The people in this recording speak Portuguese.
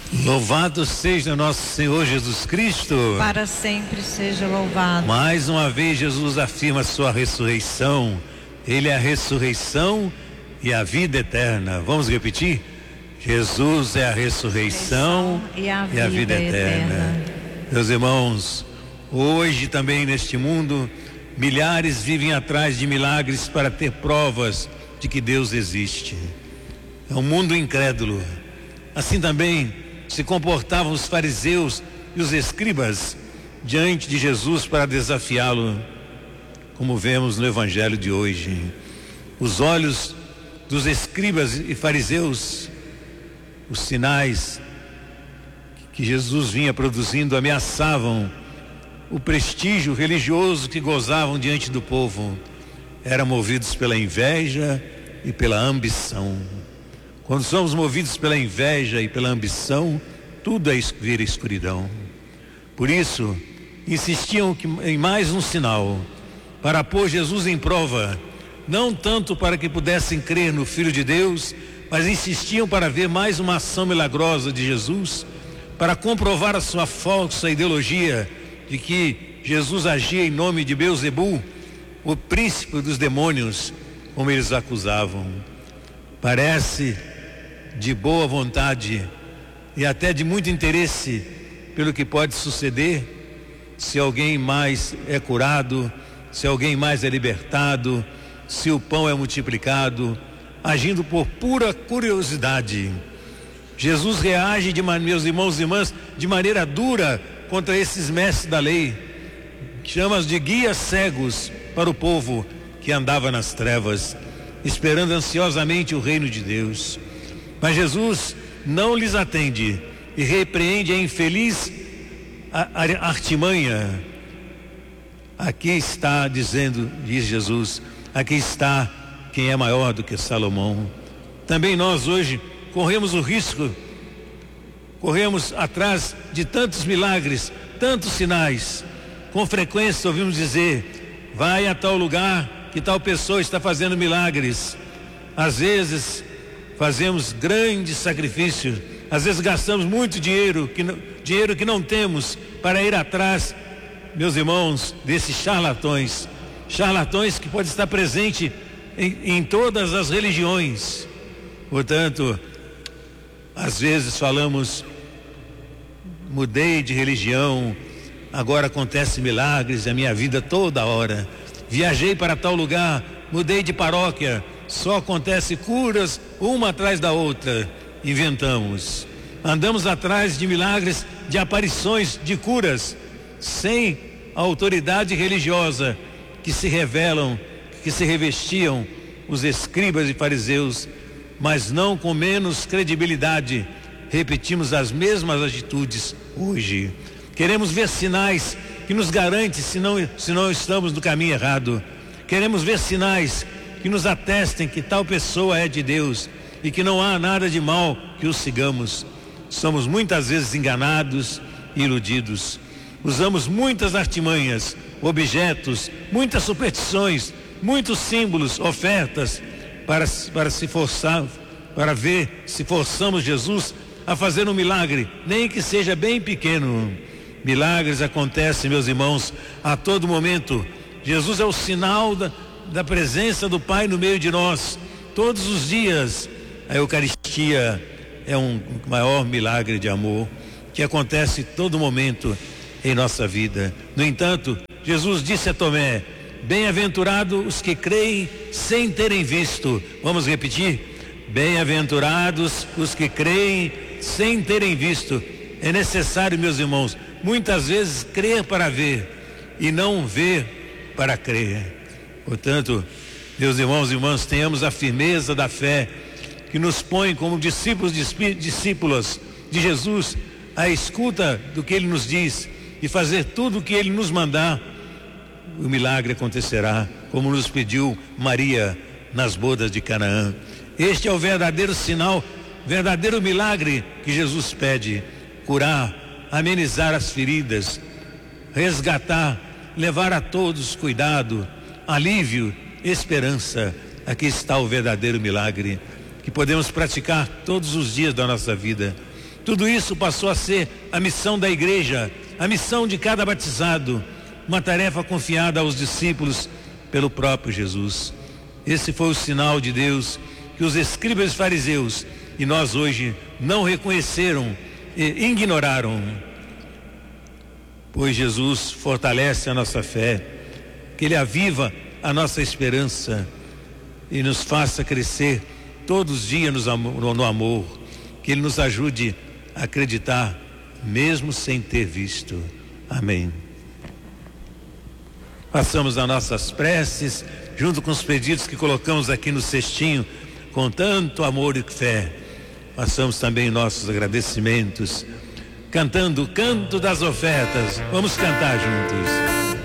Louvado seja nosso Senhor Jesus Cristo. Para sempre seja louvado. Mais uma vez Jesus afirma sua ressurreição. Ele é a ressurreição e a vida eterna. Vamos repetir? Jesus é a ressurreição e a vida eterna. Meus irmãos, hoje também neste mundo, milhares vivem atrás de milagres para ter provas de que Deus existe. É um mundo incrédulo. Assim também se comportavam os fariseus e os escribas diante de Jesus para desafiá-lo, como vemos no evangelho de hoje. Os olhos dos escribas e fariseus, os sinais que Jesus vinha produzindo, ameaçavam o prestígio religioso que gozavam diante do povo. Eram movidos pela inveja e pela ambição. Quando somos movidos pela inveja e pela ambição, tudo vira escuridão. Por isso, insistiam em mais um sinal, para pôr Jesus em prova, não tanto para que pudessem crer no Filho de Deus, mas insistiam para ver mais uma ação milagrosa de Jesus, para comprovar a sua falsa ideologia de que Jesus agia em nome de Beelzebul, o príncipe dos demônios, como eles acusavam. Parece de boa vontade e até de muito interesse pelo que pode suceder se alguém mais é curado, se alguém mais é libertado, se o pão é multiplicado, agindo por pura curiosidade. Jesus reage, meus irmãos e irmãs, de maneira dura contra esses mestres da lei, chama-os de guias cegos para o povo que andava nas trevas, esperando ansiosamente o reino de Deus. Mas Jesus não lhes atende e repreende a infeliz artimanha. Aqui está, diz Jesus, aqui está quem é maior do que Salomão. Também nós hoje corremos atrás de tantos milagres, tantos sinais. Com frequência ouvimos dizer: vai a tal lugar que tal pessoa está fazendo milagres. Às vezes fazemos grandes sacrifícios, às vezes gastamos muito dinheiro que não temos para ir atrás, meus irmãos, desses charlatões que pode estar presente em todas as religiões. Portanto, às vezes falamos: mudei de religião, agora acontece milagres na minha vida toda hora. Viajei para tal lugar, mudei de paróquia, só acontece curas uma atrás da outra. Inventamos. Andamos atrás de milagres, de aparições, de curas, sem a autoridade religiosa que se revestiam os escribas e fariseus, mas não com menos credibilidade. Repetimos as mesmas atitudes hoje. Queremos ver sinais que nos garantem se não estamos no caminho errado. Queremos ver sinais que nos atestem que tal pessoa é de Deus e que não há nada de mal que os sigamos. Somos muitas vezes enganados e iludidos. Usamos muitas artimanhas, objetos, muitas superstições, muitos símbolos, ofertas para se forçar, para ver se forçamos Jesus a fazer um milagre, nem que seja bem pequeno. Milagres acontecem, meus irmãos, a todo momento. Jesus é o sinal da presença do Pai no meio de nós, todos os dias. A Eucaristia é um maior milagre de amor que acontece todo momento em nossa vida. No entanto, Jesus disse a Tomé: bem-aventurados os que creem sem terem visto. Vamos repetir? Bem-aventurados os que creem sem terem visto. É necessário, meus irmãos, muitas vezes crer para ver e não ver para crer. Portanto, meus irmãos e irmãs, tenhamos a firmeza da fé que nos põe como discípulos de Jesus à escuta do que Ele nos diz e fazer tudo o que Ele nos mandar. O milagre acontecerá, como nos pediu Maria nas bodas de Canaã. Este é o verdadeiro sinal, verdadeiro milagre que Jesus pede: curar, amenizar as feridas, resgatar, levar a todos cuidado, alívio, esperança. Aqui está o verdadeiro milagre que podemos praticar todos os dias da nossa vida. Tudo isso passou a ser a missão da igreja, a missão de cada batizado, uma tarefa confiada aos discípulos pelo próprio Jesus. Esse foi o sinal de Deus que os escribas e fariseus e nós hoje não reconheceram e ignoraram. Pois Jesus fortalece a nossa fé, que Ele aviva a nossa esperança e nos faça crescer todos os dias no amor, que Ele nos ajude a acreditar mesmo sem ter visto. Amém. Passamos as nossas preces junto com os pedidos que colocamos aqui no cestinho com tanto amor e fé. Passamos também nossos agradecimentos cantando o canto das ofertas. Vamos cantar juntos.